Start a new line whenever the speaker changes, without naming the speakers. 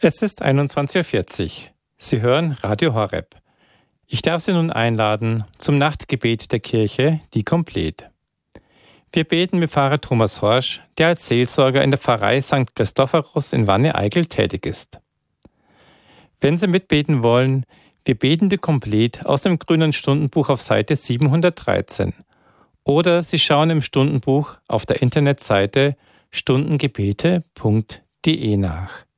Es ist 21:40 Uhr. Sie hören Radio Horeb. Ich darf Sie nun einladen zum Nachtgebet der Kirche, die Komplet. Wir beten mit Pfarrer Thomas Horsch, der als Seelsorger in der Pfarrei St. Christophorus in Wanne-Eickel tätig ist. Wenn Sie mitbeten wollen, wir beten die Komplet aus dem Grünen Stundenbuch auf Seite 713. Oder Sie schauen im Stundenbuch auf der Internetseite stundengebete.de nach.